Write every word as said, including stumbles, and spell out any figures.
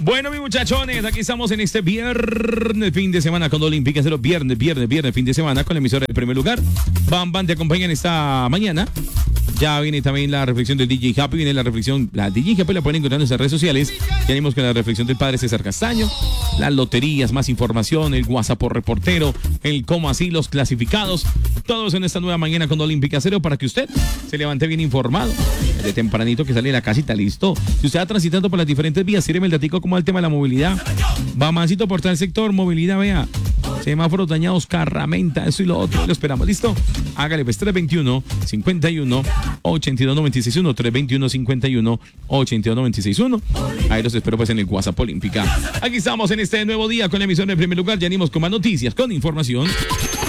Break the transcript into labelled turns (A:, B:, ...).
A: Bueno, mis muchachones, aquí estamos en este viernes, fin de semana con Olímpica Cero. Viernes, viernes, viernes, fin de semana con la emisora del primer lugar. Bam Bam te acompañan esta mañana. Ya viene también la reflexión del D J Happy, viene la reflexión, la D J Happy la pueden encontrar en nuestras redes sociales. Ya venimos con la reflexión del padre César Castaño, las loterías, más información, el WhatsApp por reportero, el cómo así, los clasificados, todo eso en esta nueva mañana con Olímpica Cero para que usted se levante bien informado, de tempranito que sale de la casita, listo. Si usted va transitando por las diferentes vías, sírveme el datico como el tema de la movilidad. Va mansito por tal sector, movilidad, vea. Semáforos dañados, carramenta, eso y lo otro. Lo esperamos, ¿listo? Hágale, pues, tres veintiuno, cincuenta y uno, ochenta y dos noventa y seis uno, tres veintiuno, cincuenta y uno, ochenta y dos noventa y seis uno. Ahí los espero, pues, en el WhatsApp Olímpica. Aquí estamos en este nuevo día con la emisión del primer lugar. Ya venimos con más noticias, con información.